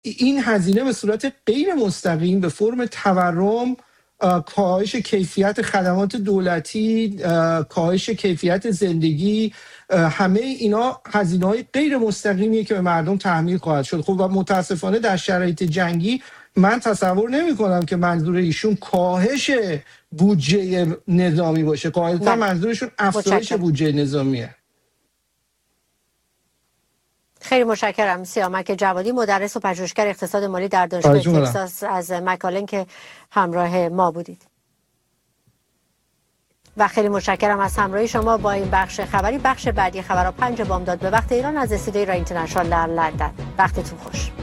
این هزینه به صورت غیر مستقیم به فرم تورم، کاهش کیفیت خدمات دولتی، کاهش کیفیت زندگی، همه اینا هزینه‌های غیر مستقیمیه که به مردم تحمیل خواهد شد. خب و متاسفانه در شرایط جنگی من تصور نمی کنم که منظور ایشون کاهش بودجه نظامی باشه. قاعدتا منظورشون افزایش بودجه نظامیه. خیلی متشکرم. سیامک جوادی، مدرس و پژوهشگر اقتصاد مالی در دانشگاه تگزاس از مکالن که همراه ما بودید. و خیلی متشکرم از همراهی شما با این بخش خبری. بخش بعدی خبرها 5 بامداد به وقت ایران از استودیوی رای اینترنشنال در لندن. وقتتون خوش.